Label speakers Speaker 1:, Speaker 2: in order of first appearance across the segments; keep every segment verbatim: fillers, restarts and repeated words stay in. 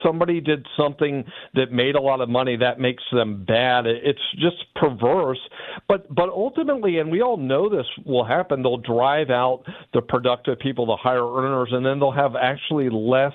Speaker 1: somebody did something that made a lot of money, that makes them bad. It's just perverse. But but ultimately, and we all know this will happen, they'll drive out the productive people, the higher earners, and then they'll have actually less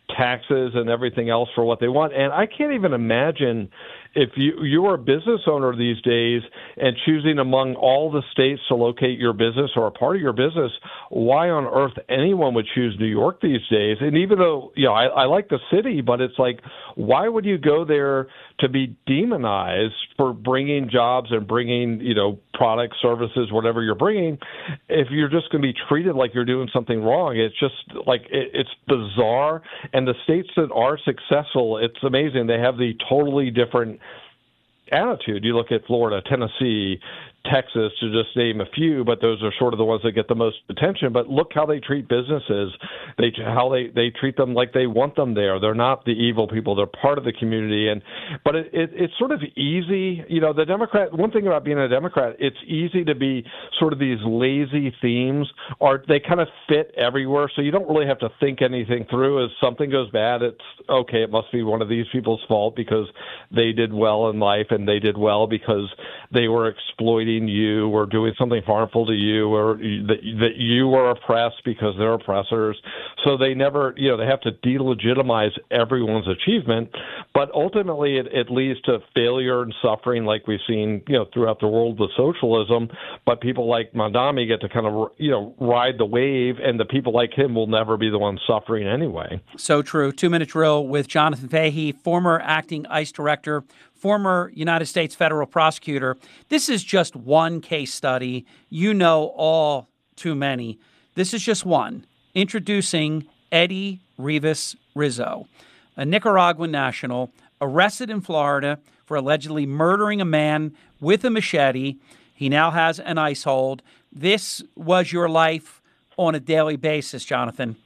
Speaker 1: taxes and everything else for what they want. And I can't even imagine if you you're a business owner these days and choosing among all the states to locate your business or a part of your business, why on earth anyone would choose New York these days? And even though, you know, I, I like the city, but it's like, why would you go there to be demonized for bringing jobs and bringing, you know, products, services, whatever you're bringing, if you're just going to be treated like you're doing something wrong? It's just like, it, it's bizarre. And the states that are successful, it's amazing. They have the totally different attitude. You look at Florida, Tennessee, Texas, to just name a few, but those are sort of the ones that get the most attention. But look how they treat businesses. They how they, they treat them like they want them there. They're not the evil people. They're part of the community. And but it, it, it's sort of easy. You know, the Democrat. One thing about being a Democrat, it's easy to be sort of these lazy themes, or they kind of fit everywhere. So you don't really have to think anything through. As something goes bad, it's okay. It must be one of these people's fault because they did well in life, and they did well because they were exploiting you or doing something harmful to you, or that, that you were oppressed because they're oppressors. So they never, you know, they have to delegitimize everyone's achievement. But ultimately, it, it leads to failure and suffering, like we've seen, you know, throughout the world with socialism. But people like Mamdani get to kind of, you know, ride the wave, and the people like him will never be the ones suffering anyway.
Speaker 2: So true. Two-minute drill with Jonathan Fahey, former acting ICE director, former United States federal prosecutor. This is just one case study. You know all too many. This is just one. Introducing Eddie Rivas Rizzo, a Nicaraguan national arrested in Florida for allegedly murdering a man with a machete. He now has an ICE hold. This was your life on a daily basis, Jonathan.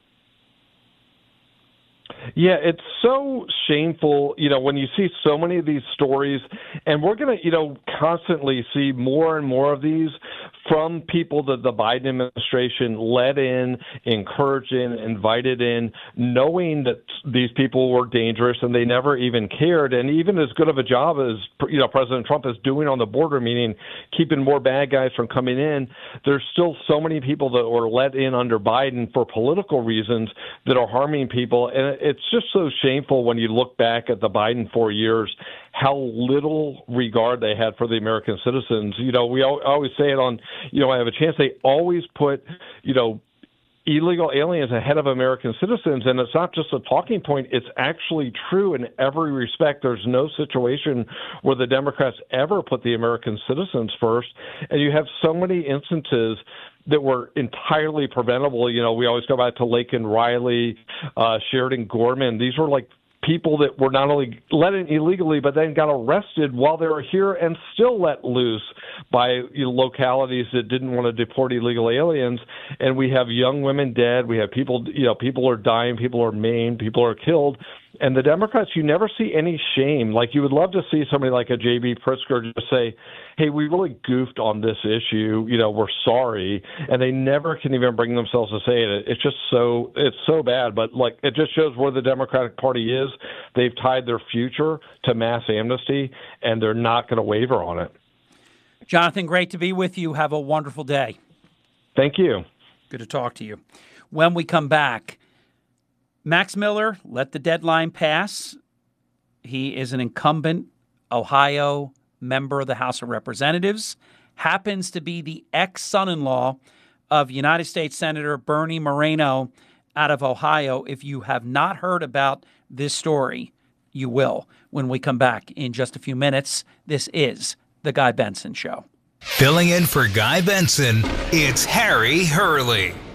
Speaker 1: Yeah, it's so shameful, you know, when you see so many of these stories, and we're going to, you know, constantly see more and more of these from people that the Biden administration let in, encouraged in, invited in, knowing that these people were dangerous and they never even cared. And even as good of a job as, you know, President Trump is doing on the border, meaning keeping more bad guys from coming in, there's still so many people that were let in under Biden for political reasons that are harming people. And it's just so shameful when you look back at the Biden four years, how little regard they had for the American citizens. You know, we always say it on, you know, I have a chance. They always put, you know, illegal aliens ahead of American citizens. And it's not just a talking point. It's actually true in every respect. There's no situation where the Democrats ever put the American citizens first. And you have so many instances that were entirely preventable. You know, we always go back to Laken Riley, uh, Sheridan Gorman. These were like people that were not only let in illegally, but then got arrested while they were here and still let loose by, you know, localities that didn't want to deport illegal aliens. And we have young women dead. We have people, you know, people are dying, people are maimed, people are killed. And the Democrats, you never see any shame. Like, you would love to see somebody like a J B Pritzker just say, hey, we really goofed on this issue. You know, we're sorry. And they never can even bring themselves to say it. It's just so, it's so bad. But, like, it just shows where the Democratic Party is. They've tied their future to mass amnesty, and they're not going to waver on it.
Speaker 2: Jonathan, great to be with you. Have a wonderful day.
Speaker 1: Thank you.
Speaker 2: Good to talk to you. When we come back, Max Miller let the deadline pass. He is an incumbent Ohio member of the House of Representatives, happens to be the ex-son-in-law of United States Senator Bernie Moreno out of Ohio. If you have not heard about this story, you will when we come back in just a few minutes. This is The Guy Benson Show.
Speaker 3: Filling in for Guy Benson, it's Harry Hurley.